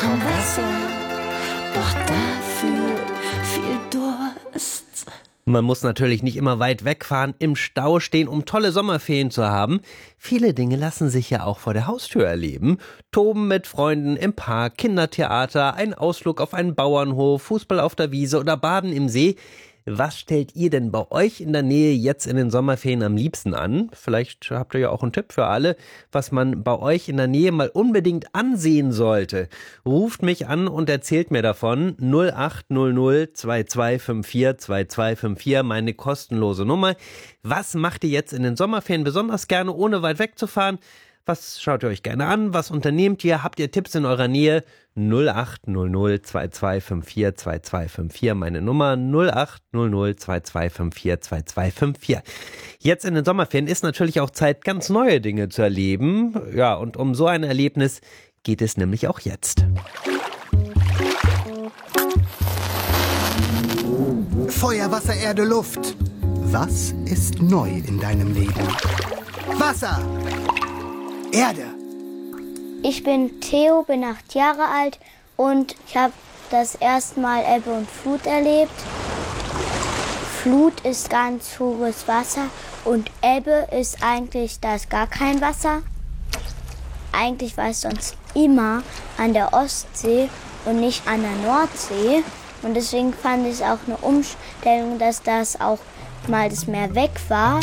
kaum Wasser, doch dafür viel Durst. Man muss natürlich nicht immer weit wegfahren, im Stau stehen, um tolle Sommerferien zu haben. Viele Dinge lassen sich ja auch vor der Haustür erleben. Toben mit Freunden im Park, Kindertheater, ein Ausflug auf einen Bauernhof, Fußball auf der Wiese oder Baden im See. Was stellt ihr denn bei euch in der Nähe jetzt in den Sommerferien am liebsten an? Vielleicht habt ihr ja auch einen Tipp für alle, was man bei euch in der Nähe mal unbedingt ansehen sollte. Ruft mich an und erzählt mir davon. 0800 2254 2254, meine kostenlose Nummer. Was macht ihr jetzt in den Sommerferien besonders gerne, ohne weit wegzufahren? Was schaut ihr euch gerne an? Was unternehmt ihr? Habt ihr Tipps in eurer Nähe? 0800 2254 2254, meine Nummer 0800 2254 2254. Jetzt in den Sommerferien ist natürlich auch Zeit, ganz neue Dinge zu erleben. Ja, und um so ein Erlebnis geht es nämlich auch jetzt. Feuer, Wasser, Erde, Luft. Was ist neu in deinem Leben? Wasser! Erde! Ich bin Theo, bin 8 Jahre alt und ich habe das erste Mal Ebbe und Flut erlebt. Flut ist ganz hohes Wasser und Ebbe ist eigentlich, da ist gar kein Wasser. Eigentlich war es sonst immer an der Ostsee und nicht an der Nordsee. Und deswegen fand ich es auch eine Umstellung, dass das auch mal das Meer weg war.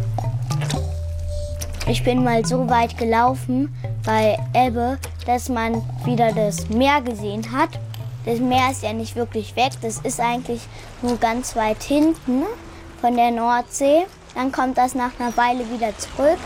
Ich bin mal so weit gelaufen bei Ebbe, dass man wieder das Meer gesehen hat. Das Meer ist ja nicht wirklich weg, das ist eigentlich nur ganz weit hinten von der Nordsee. Dann kommt das nach einer Weile wieder zurück.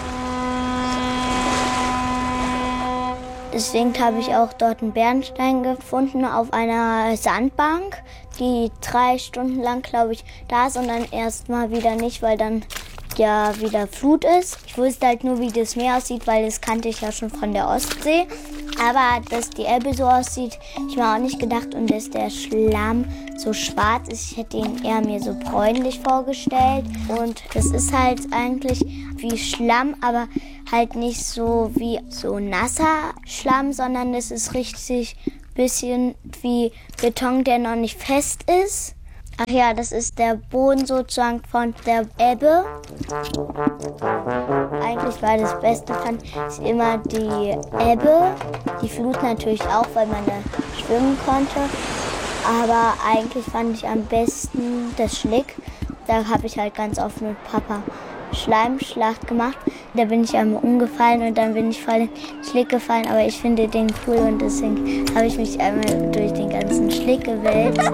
Deswegen habe ich auch dort einen Bernstein gefunden auf einer Sandbank, die 3 Stunden lang, glaube ich, da ist und dann erst mal wieder nicht, weil dann ja wieder Flut ist. Ich wusste halt nur, wie das Meer aussieht, weil das kannte ich ja schon von der Ostsee. Aber dass die Elbe so aussieht, ich mir auch nicht gedacht. Und dass der Schlamm so schwarz ist, ich hätte ihn eher mir so bräunlich vorgestellt. Und das ist halt eigentlich wie Schlamm, aber halt nicht so wie so nasser Schlamm, sondern es ist richtig bisschen wie Beton, der noch nicht fest ist. Ach ja, das ist der Boden sozusagen von der Ebbe. Eigentlich war das Beste, fand ich immer die Ebbe. Die Flut natürlich auch, weil man da schwimmen konnte. Aber eigentlich fand ich am besten das Schlick. Da habe ich halt ganz oft mit Papa Schleimschlacht gemacht. Da bin ich einmal umgefallen und dann bin ich voll in den Schlick gefallen. Aber ich finde den cool und deswegen habe ich mich einmal durch den ganzen Schlick gewälzt.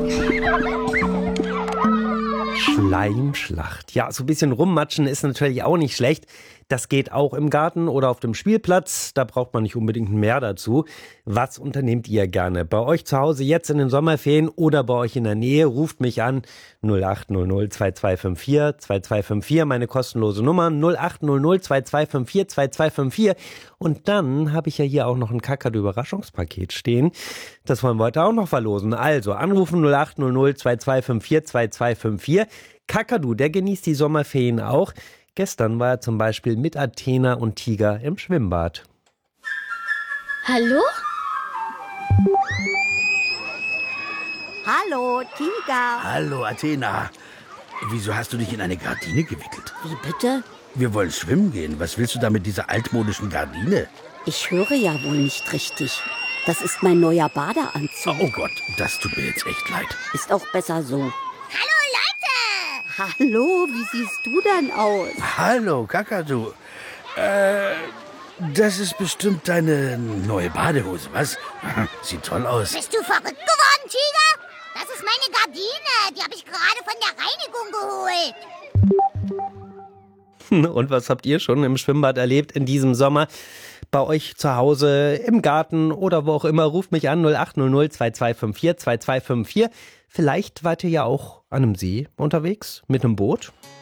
Schleimschlacht. Ja, so ein bisschen rummatschen ist natürlich auch nicht schlecht. Das geht auch im Garten oder auf dem Spielplatz. Da braucht man nicht unbedingt mehr dazu. Was unternehmt ihr gerne? Bei euch zu Hause jetzt in den Sommerferien oder bei euch in der Nähe? Ruft mich an 0800 2254 2254, meine kostenlose Nummer 0800 2254 2254. Und dann habe ich ja hier auch noch ein Kakadu-Überraschungspaket stehen. Das wollen wir heute auch noch verlosen. Also anrufen 0800 2254 2254. Kakadu, der genießt die Sommerferien auch. Gestern war er zum Beispiel mit Athena und Tiger im Schwimmbad. Hallo? Hallo, Tiger. Hallo, Athena. Wieso hast du dich in eine Gardine gewickelt? Wie bitte? Wir wollen schwimmen gehen. Was willst du da mit dieser altmodischen Gardine? Ich höre ja wohl nicht richtig. Das ist mein neuer Badeanzug. Oh Gott, das tut mir jetzt echt leid. Ist auch besser so. Hallo, Leute. Hallo, wie siehst du denn aus? Hallo, Kakadu. Das ist bestimmt deine neue Badehose, was? Sieht toll aus. Bist du verrückt geworden, Tiger? Das ist meine Gardine. Die habe ich gerade von der Reinigung geholt. Und was habt ihr schon im Schwimmbad erlebt in diesem Sommer? Bei euch zu Hause, im Garten oder wo auch immer, ruft mich an 0800 2254 2254. Vielleicht wart ihr ja auch an einem See unterwegs mit einem Boot.